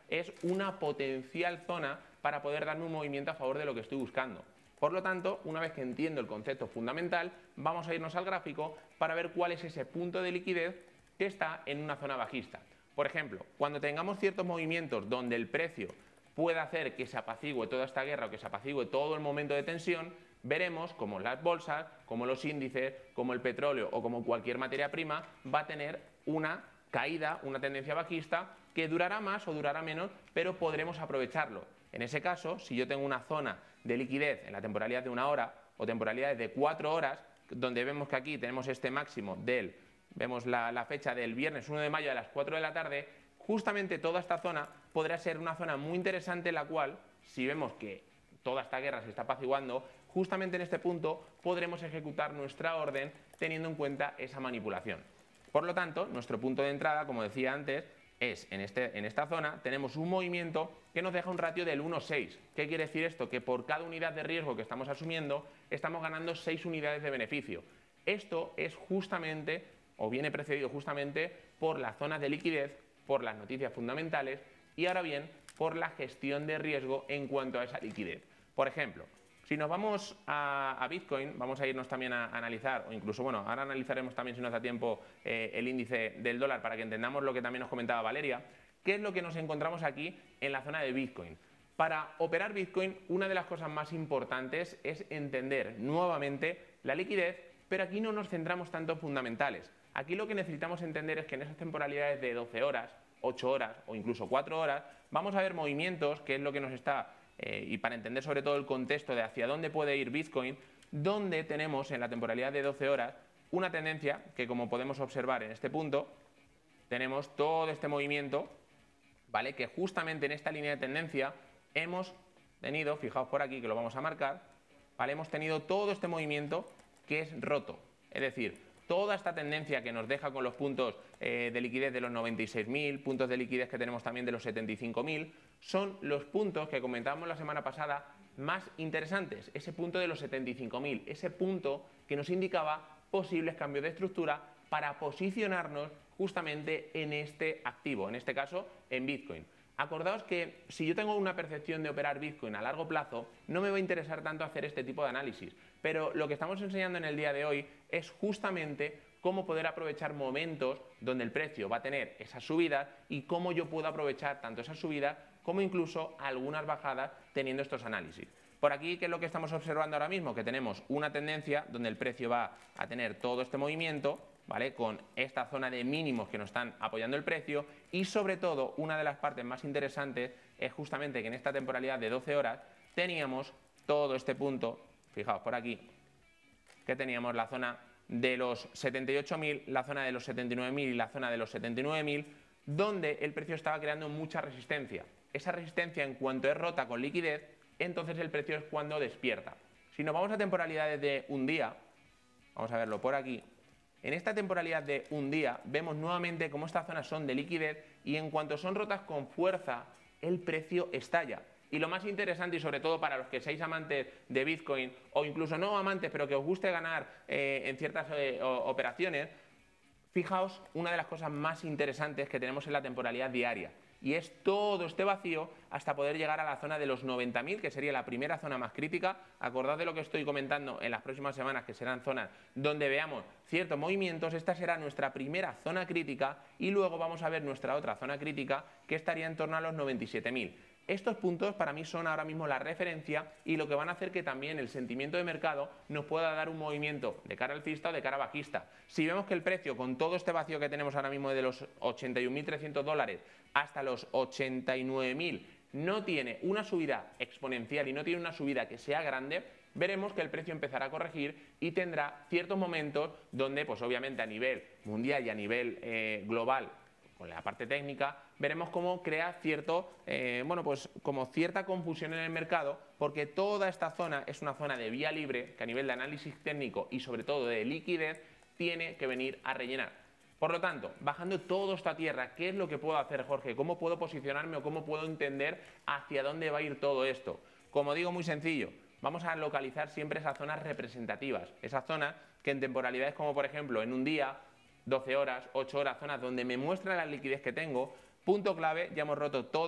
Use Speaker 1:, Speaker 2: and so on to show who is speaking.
Speaker 1: es una potencial zona para poder darme un movimiento a favor de lo que estoy buscando. Por lo tanto, una vez que entiendo el concepto fundamental, vamos a irnos al gráfico para ver cuál es ese punto de liquidez que está en una zona bajista. Por ejemplo, cuando tengamos ciertos movimientos donde el precio pueda hacer que se apacigüe toda esta guerra o que se apacigüe todo el momento de tensión, veremos como las bolsas, como los índices, como el petróleo o como cualquier materia prima va a tener una caída, una tendencia bajista que durará más o durará menos, pero podremos aprovecharlo. En ese caso, si yo tengo una zona de liquidez en la temporalidad de 1 hora o temporalidades de 4 horas, donde vemos que aquí tenemos este máximo vemos la fecha del viernes 1 de mayo a las 4 de la tarde, justamente toda esta zona podrá ser una zona muy interesante en la cual, si vemos que toda esta guerra se está apaciguando, justamente en este punto podremos ejecutar nuestra orden teniendo en cuenta esa manipulación. Por lo tanto, nuestro punto de entrada, como decía antes, es en esta zona tenemos un movimiento que nos deja un ratio del 1,6. ¿Qué quiere decir esto? Que por cada unidad de riesgo que estamos asumiendo, estamos ganando 6 unidades de beneficio. Esto es justamente, o viene precedido justamente, por las zonas de liquidez, por las noticias fundamentales y ahora bien, por la gestión de riesgo en cuanto a esa liquidez. Por ejemplo, si nos vamos a Bitcoin, vamos a irnos también a analizar, o incluso, bueno, ahora analizaremos también, si nos da tiempo, el índice del dólar para que entendamos lo que también nos comentaba Valeria. ¿Qué es lo que nos encontramos aquí en la zona de Bitcoin? Para operar Bitcoin, una de las cosas más importantes es entender nuevamente la liquidez, pero aquí no nos centramos tanto en fundamentales. Aquí lo que necesitamos entender es que en esas temporalidades de 12 horas, 8 horas o incluso 4 horas, vamos a ver movimientos, que es lo que nos está... y para entender sobre todo el contexto de hacia dónde puede ir Bitcoin, donde tenemos en la temporalidad de 12 horas una tendencia que, como podemos observar en este punto, tenemos todo este movimiento, ¿vale? Que justamente en esta línea de tendencia hemos tenido, fijaos por aquí que lo vamos a marcar, ¿vale? Hemos tenido todo este movimiento que es roto, es decir, toda esta tendencia que nos deja con los puntos de liquidez de los 96.000, puntos de liquidez que tenemos también de los 75.000, son los puntos que comentábamos la semana pasada más interesantes. Ese punto de los 75.000, ese punto que nos indicaba posibles cambios de estructura para posicionarnos justamente en este activo, en este caso en Bitcoin. Acordaos que si yo tengo una percepción de operar Bitcoin a largo plazo, no me va a interesar tanto hacer este tipo de análisis, pero lo que estamos enseñando en el día de hoy es justamente cómo poder aprovechar momentos donde el precio va a tener esas subidas y cómo yo puedo aprovechar tanto esas subidas como incluso algunas bajadas teniendo estos análisis. Por aquí, ¿qué es lo que estamos observando ahora mismo? Que tenemos una tendencia donde el precio va a tener todo este movimiento, ¿vale? Con esta zona de mínimos que nos están apoyando el precio y sobre todo una de las partes más interesantes es justamente que en esta temporalidad de 12 horas teníamos todo este punto, fijaos por aquí, que teníamos la zona de los 78.000, la zona de los 79.000 y la zona de los 79.000, donde el precio estaba creando mucha resistencia. Esa resistencia, en cuanto es rota con liquidez, entonces el precio es cuando despierta. Si nos vamos a temporalidades de un día, vamos a verlo por aquí, en esta temporalidad de un día vemos nuevamente cómo estas zonas son de liquidez y en cuanto son rotas con fuerza, el precio estalla. Y lo más interesante, y sobre todo para los que seáis amantes de Bitcoin o incluso no amantes, pero que os guste ganar en ciertas operaciones, fijaos una de las cosas más interesantes que tenemos en la temporalidad diaria. Y es todo este vacío hasta poder llegar a la zona de los 90.000, que sería la primera zona más crítica. Acordad de lo que estoy comentando en las próximas semanas, que serán zonas donde veamos ciertos movimientos. Esta será nuestra primera zona crítica y luego vamos a ver nuestra otra zona crítica, que estaría en torno a los 97.000. Estos puntos para mí son ahora mismo la referencia y lo que van a hacer que también el sentimiento de mercado nos pueda dar un movimiento de cara alcista o de cara bajista. Si vemos que el precio, con todo este vacío que tenemos ahora mismo de los 81.300 dólares hasta los 89.000, no tiene una subida exponencial y no tiene una subida que sea grande, veremos que el precio empezará a corregir y tendrá ciertos momentos donde, pues obviamente a nivel mundial y a nivel global, con la parte técnica, veremos cómo crea como cierta confusión en el mercado, porque toda esta zona es una zona de vía libre que a nivel de análisis técnico y sobre todo de liquidez tiene que venir a rellenar. Por lo tanto, bajando todo esto a tierra, ¿qué es lo que puedo hacer, Jorge? ¿Cómo puedo posicionarme o cómo puedo entender hacia dónde va a ir todo esto? Como digo, muy sencillo. Vamos a localizar siempre esas zonas representativas, esas zonas que en temporalidades como por ejemplo en un día, 12 horas, 8 horas, zonas donde me muestra la liquidez que tengo. Punto clave, ya hemos roto todo